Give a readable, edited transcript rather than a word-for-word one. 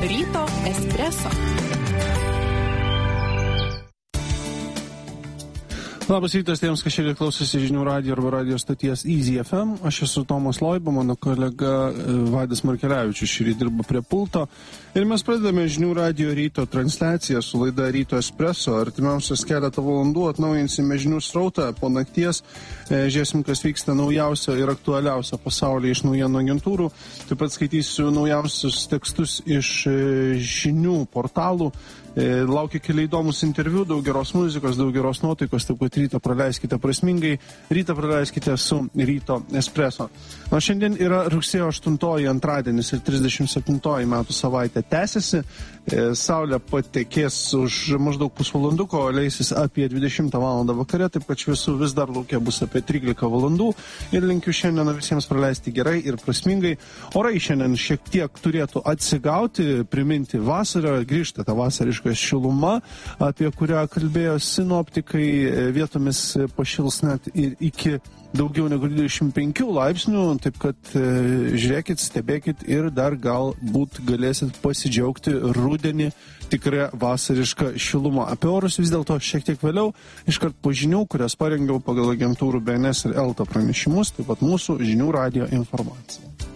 Ryto espreso. Labas rytas tiems, kas šiandien klausosi žinių radijo arba radio stoties Easy FM. Aš esu Tomas Loiba, mano kolega Vaidas Markelevičius šį dirba prie pulto. Ir mes pradedame žinių radijo ryto transliaciją su laida Ryto espreso. Artimiausias keletą valandų atnaujinsime žinių srautą. Po nakties žiūrėsim, kas vyksta naujausio ir aktualiausio pasaulyje iš naujienų agentūrų. Taip pat skaitysiu naujausius tekstus iš žinių portalų. Laukia keli įdomus interviu, daug geros muzikos, daug geros nuotaikos, taip pat rytą praleiskite prasmingai, rytą praleiskite su Ryto espreso. Na, šiandien yra rugsėjo 8 antradienis ir 37 metų savaitė tęsiasi. Saulė patekės už maždaug pusvalanduko, leisis apie 20 valandą vakare, taip kad šviesų vis dar laukia bus apie 13 valandų ir linkiu šiandien visiems praleisti gerai ir prasmingai. Orai šiandien šiek tiek turėtų atsigauti, priminti vasarą, grįžta ta vasariška šiluma, apie kurią kalbėjo sinoptikai, vietomis pašils net ir iki daugiau negu 25 laipsnių, taip kad žiūrėkit, stebėkit ir dar galbūt galėsit pasidžiaugti rudenį tikrą vasarišką šilumą. Apie orus vis dėlto šiek tiek vėliau, iškart po žinių, kurias parengiau pagal agentūrų BNS ir ELTA pranešimus, taip pat mūsų žinių radijo informacija.